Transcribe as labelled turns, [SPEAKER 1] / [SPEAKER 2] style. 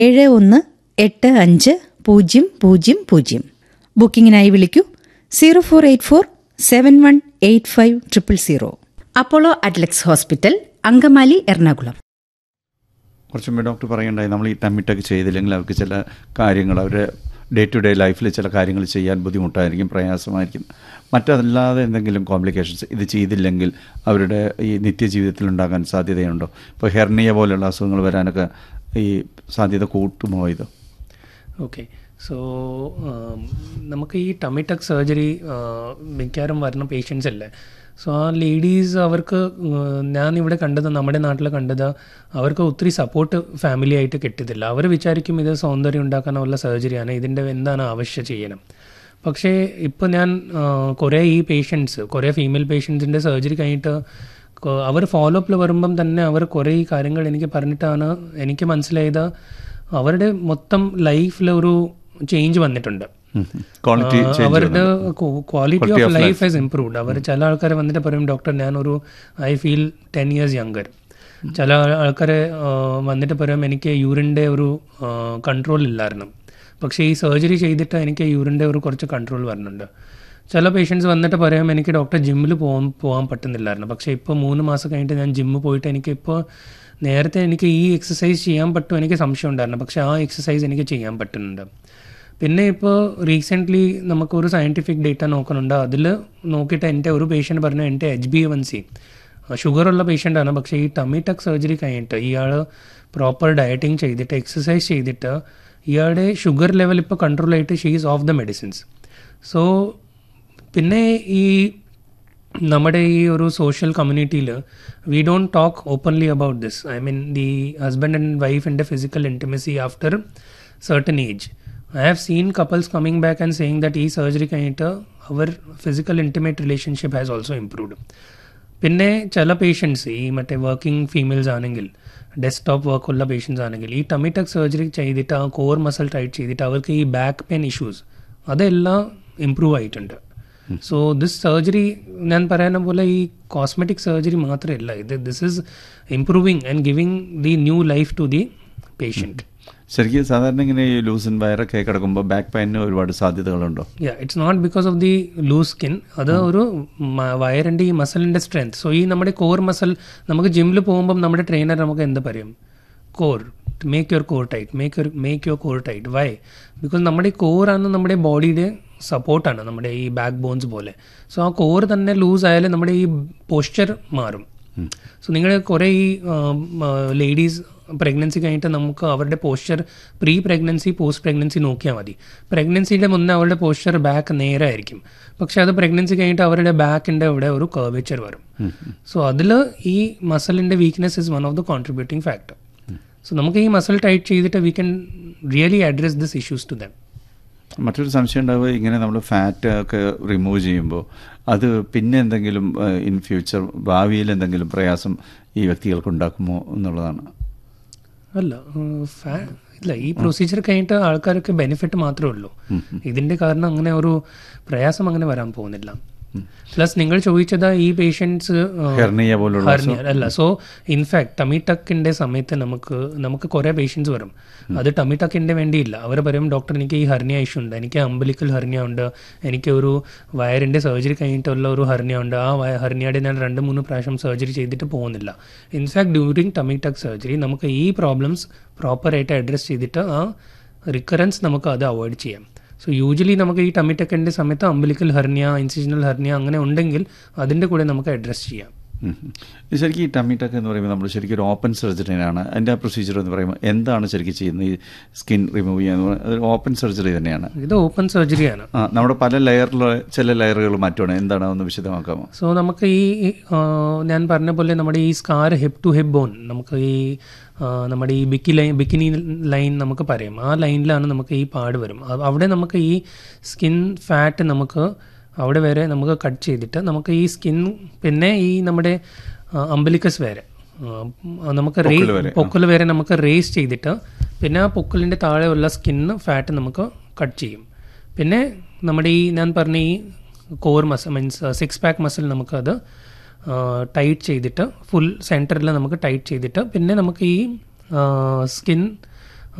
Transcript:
[SPEAKER 1] 718500. ബുക്കിംഗിനായി വിളിക്കൂ 0484718500. Apollo Adlux hospital, Angamaly, Ernakulam.
[SPEAKER 2] കുറച്ച് മുമ്പ് ഡോക്ടർ പറയുണ്ടായി, നമ്മൾ ഈ ടമ്മിട്ടൊക്കെ ചെയ്തില്ലെങ്കിൽ അവർക്ക് ചില കാര്യങ്ങൾ അവരുടെ ഡേ ടു ഡേ ലൈഫിൽ ചില കാര്യങ്ങൾ ചെയ്യാൻ ബുദ്ധിമുട്ടായിരിക്കും, പ്രയാസമായിരിക്കും. മറ്റല്ലാതെ എന്തെങ്കിലും കോംപ്ലിക്കേഷൻസ് ഇത് ചെയ്തില്ലെങ്കിൽ അവരുടെ ഈ നിത്യജീവിതത്തിൽ ഉണ്ടാകാൻ സാധ്യതയുണ്ടോ? ഇപ്പോൾ ഹെർണിയ പോലെയുള്ള അസുഖങ്ങൾ വരാനൊക്കെ ഈ സാധ്യത കൂട്ടുമോ ഇത്?
[SPEAKER 3] ഓക്കെ, സോ നമുക്ക് ഈ ടമ്മി ടക്ക് സർജറി മിക്കവാറും വരുന്ന പേഷ്യൻസ് അല്ലേ. സോ ആ ലേഡീസ് അവർക്ക് ഞാനിവിടെ കണ്ടത്, നമ്മുടെ നാട്ടിൽ കണ്ടത്, അവർക്ക് ഒത്തിരി സപ്പോർട്ട് ഫാമിലി ആയിട്ട് കിട്ടിയതില്ല. അവർ വിചാരിക്കും ഇത് സൗന്ദര്യം ഉണ്ടാക്കാനുള്ള സർജറിയാണ്, ഇതിൻ്റെ എന്താണ് ആവശ്യം ചെയ്യണം. പക്ഷേ ഇപ്പോൾ ഞാൻ കുറേ ഈ പേഷ്യൻസ്, കുറേ ഫീമെയിൽ പേഷ്യൻസിൻ്റെ സർജറി കഴിഞ്ഞിട്ട് അവർ ഫോളോ അപ്പിൽ വരുമ്പം തന്നെ അവർ കുറേ ഈ കാര്യങ്ങൾ എനിക്ക് പറഞ്ഞിട്ടാണ് എനിക്ക് മനസ്സിലായത് അവരുടെ മൊത്തം ലൈഫിലൊരു ചേഞ്ച് വന്നിട്ടുണ്ട്. അവരുടെ quality of life has improved. അവർ ചില ആൾക്കാർ വന്നിട്ട് പറയും, ഡോക്ടർ ഞാനൊരു ഐ ഫീൽ 10 years യങ്ങർ. ചില ആൾക്കാർ വന്നിട്ട് പറയും, എനിക്ക് യൂറിൻ്റെ ഒരു കൺട്രോൾ ഇല്ലായിരുന്നു, പക്ഷേ ഈ സർജറി ചെയ്തിട്ട് എനിക്ക് യൂറിൻ്റെ ഒരു കുറച്ച് കൺട്രോൾ വരുന്നുണ്ട്. ചില പേഷ്യൻസ് വന്നിട്ട് പറയാം, എനിക്ക് ഡോക്ടർ ജിമ്മിൽ പോകാൻ പറ്റുന്നില്ലായിരുന്നു, പക്ഷേ ഇപ്പോൾ 3 മാസം കഴിഞ്ഞിട്ട് ഞാൻ ജിമ്മിൽ പോയിട്ട് എനിക്കിപ്പോൾ നേരത്തെ എനിക്ക് ഈ എക്സസൈസ് ചെയ്യാൻ പറ്റും എനിക്ക് സംശയം ഉണ്ടായിരുന്നു, പക്ഷേ ആ എക്സസൈസ് എനിക്ക് ചെയ്യാൻ പറ്റുന്നുണ്ട്. പിന്നെ ഇപ്പോൾ റീസെൻ്റ്ലി നമുക്കൊരു സയൻറ്റിഫിക് ഡേറ്റ നോക്കുന്നുണ്ട്. അതിൽ നോക്കിയിട്ട് എൻ്റെ ഒരു പേഷ്യൻ്റ് പറഞ്ഞു, എൻ്റെ HbA1c ഷുഗറുള്ള പേഷ്യൻ്റാണ്, പക്ഷേ ഈ ടമ്മി ടക്ക് സർജറി കഴിഞ്ഞിട്ട് ഇയാൾ പ്രോപ്പർ ഡയറ്റിങ് ചെയ്തിട്ട് എക്സസൈസ് ചെയ്തിട്ട് ഇയാളുടെ ഷുഗർ ലെവൽ ഇപ്പോൾ കൺട്രോൾ ആയിട്ട് she is of the medicines. So പിന്നെ ഈ നമ്മുടെ ഈ ഒരു സോഷ്യൽ കമ്മ്യൂണിറ്റിയിൽ we don't talk openly about this. I mean the husband and വൈഫിൻ്റെ physical intimacy after certain age. I have seen couples coming back and saying that ഈ surgery കഴിഞ്ഞിട്ട് അവർ physical intimate relationship has also improved. പിന്നെ ചില patients ഈ മറ്റേ working females ആണെങ്കിൽ, desktop വർക്കുള്ള patients ആണെങ്കിൽ, ഈ ടമ്മി ടക്ക് സർജറി ചെയ്തിട്ട് ആ കോർ മസിൽ ടൈറ്റ് ചെയ്തിട്ട് അവർക്ക് ഈ ബാക്ക് പെയിൻ ഇഷ്യൂസ് അതെല്ലാം ഇംപ്രൂവ് ആയിട്ടുണ്ട്. സോ ദിസ് സർജറി ഞാൻ പറയുന്ന പോലെ ഈ കോസ്മെറ്റിക് സർജറി മാത്രമല്ല, this is improving and giving the new life to the patient.
[SPEAKER 2] ശരിക്കും സാധാരണ ഇങ്ങനെ ഈ ലൂസൻ വയറൊക്കെ കിടക്കുമ്പോൾ ബാക്ക് പെയിന് ഒരുപാട് സാധ്യതകളുണ്ടോ?
[SPEAKER 3] It's not because of the loose skin, അത് ഒരു വയറിൻ്റെ ഈ മസിലിൻ്റെ സ്ട്രെങ്ത്. സോ ഈ നമ്മുടെ കോർ മസിൽ നമുക്ക് ജിമ്മിൽ പോകുമ്പം നമ്മുടെ ട്രെയിനർ നമുക്ക് എന്ത് പറയും, core make your core tight, make your core tight. Y? Because നമ്മുടെ ഈ കോറാണ് നമ്മുടെ ബോഡിയുടെ സപ്പോർട്ടാണ്, നമ്മുടെ ഈ ബാക്ക് ബോൺസ് പോലെ. സോ ആ കോർ തന്നെ ലൂസ് ആയാലും നമ്മുടെ ഈ പോസ്ചർ മാറും. സോ നിങ്ങൾ കുറേ ഈ ലേഡീസ് പ്രഗ്നൻസി കഴിഞ്ഞിട്ട് നമുക്ക് അവരുടെ posture pre pregnancy post pregnancy നോക്കിയാൽ മതി. പ്രഗ്നൻസിയുടെ മുന്നേ അവരുടെ പോസ്ചർ ബാക്ക് നേരായിരിക്കും, പക്ഷെ അത് പ്രഗ്നൻസി കഴിഞ്ഞിട്ട് അവരുടെ ബാക്കിൻ്റെ അവിടെ ഒരു കർവേച്ചർ വരും. സോ അതിൽ ഈ മസിലിൻ്റെ weakness is one of the contributing factor. So നമുക്ക് ഈ മസിൽ ടൈറ്റ് ചെയ്തിട്ട് we can really address this issues to them.
[SPEAKER 2] മറ്റൊരു സംശയം ഉണ്ടാവുക, ഇങ്ങനെ നമ്മൾ ഫാറ്റ് ഒക്കെ റിമൂവ് ചെയ്യുമ്പോൾ അത് പിന്നെ എന്തെങ്കിലും ഇൻ ഫ്യൂച്ചർ ഭാവിയിൽ എന്തെങ്കിലും പ്രയാസം ഈ വ്യക്തികൾക്ക് ഉണ്ടാക്കുമോ എന്നുള്ളതാണ്.
[SPEAKER 3] അല്ല, ഇല്ല, ഈ പ്രൊസീജിയർ കഴിഞ്ഞിട്ട് ആൾക്കാർക്ക് ബെനിഫിറ്റ് മാത്രമേ ഉള്ളൂ. ഇതിൻ്റെ കാരണം അങ്ങനെ ഒരു പ്രയാസം അങ്ങനെ വരാൻ പോകുന്നില്ല. പ്ലസ് നിങ്ങൾ ചോദിച്ചത് ഈ പേഷ്യൻസ് ഹെർണിയ അല്ല. സോ ഇൻഫാക്ട് ടമ്മി ടക്കിൻ്റെ സമയത്ത് നമുക്ക് കുറേ പേഷ്യൻസ് വരും, അത് ടമ്മി ടക്കിൻ്റെ വേണ്ടിയില്ല. അവർ പറയും, ഡോക്ടർ എനിക്ക് ഈ ഹെർണിയ ഇഷ്യൂ ഉണ്ട്, എനിക്ക് അംബലിക്കൽ ഹെർണിയ ഉണ്ട്, എനിക്ക് ഒരു വയറിൻ്റെ സർജറി കഴിഞ്ഞിട്ടുള്ള ഒരു ഹെർണിയ ഉണ്ട്, ആ ഹെർണിയയുടെ ഞാൻ 2-3 പ്രാവശ്യം സർജറി ചെയ്തിട്ട് പോകുന്നില്ല. ഇൻഫാക്ട് ഡ്യൂറിങ് ടമ്മി ടക്ക് സർജറി നമുക്ക് ഈ പ്രോബ്ലംസ് പ്രോപ്പറായിട്ട് അഡ്രസ് ചെയ്തിട്ട് ആ റിക്കറൻസ് നമുക്ക് അത് അവോയ്ഡ് ചെയ്യാം. സോ യൂജ്വലി നമുക്ക് ഈ ടമ്മി ടക്കിൻ്റെ സമയത്ത് അംബലിക്കൽ ഹെർണിയ, ഇൻസിഷണൽ ഹെർണിയ അങ്ങനെ ഉണ്ടെങ്കിൽ അതിൻ്റെ കൂടെ നമുക്ക് അഡ്രസ് ചെയ്യാം.
[SPEAKER 2] ശരിക്കും ഈ ടമ്മി ടക്ക് എന്ന് പറയുമ്പോൾ നമ്മൾ ശരിക്കും ഒരു ഓപ്പൺ സർജറിയാണ്. അതിൻ്റെ ആ പ്രൊസീജിയർ എന്ന് പറയുമ്പോൾ എന്താണ് ശരിക്കും ചെയ്യുന്നത്? ഈ സ്കിൻ റിമൂവ് ചെയ്യാന്ന് പറയുന്നത് ഓപ്പൺ സർജറി തന്നെയാണ്.
[SPEAKER 3] ഇത് ഓപ്പൺ സർജറിയാണ്.
[SPEAKER 2] നമ്മുടെ പല ലെയറിൽ ചില ലെയറുകൾ മാറ്റുകയാണ്. എന്താണ് ഒന്ന് വിശദമാക്കാമോ?
[SPEAKER 3] സോ നമുക്ക് ഈ ഞാൻ പറഞ്ഞ പോലെ നമ്മുടെ ഈ scar hip to hip bone, നമുക്ക് ഈ നമ്മുടെ ഈ ബിക്കിനി ലൈൻ നമുക്ക് പറയാം, ആ ലൈനിലാണ് നമുക്ക് ഈ പാട് വരും. അവിടെ നമുക്ക് ഈ സ്കിൻ ഫാറ്റ് നമുക്ക് അവിടെ വരെ നമുക്ക് കട്ട് ചെയ്തിട്ട് നമുക്ക് ഈ സ്കിൻ, പിന്നെ ഈ നമ്മുടെ അംബലിക്കസ് വരെ നമുക്ക് പൊക്കിൾ വരെ നമുക്ക് റേസ് ചെയ്തിട്ട് പിന്നെ ആ പൊക്കിളിൻ്റെ താഴെയുള്ള സ്കിന്ന് ഫാറ്റ് നമുക്ക് കട്ട് ചെയ്യും. പിന്നെ നമ്മുടെ ഈ ഞാൻ പറഞ്ഞ ഈ core muscle means 6 pack muscle നമുക്കത് ടൈറ്റ് ചെയ്തിട്ട് ഫുൾ സെൻറ്ററിൽ നമുക്ക് ടൈറ്റ് ചെയ്തിട്ട് പിന്നെ നമുക്ക് ഈ സ്കിൻ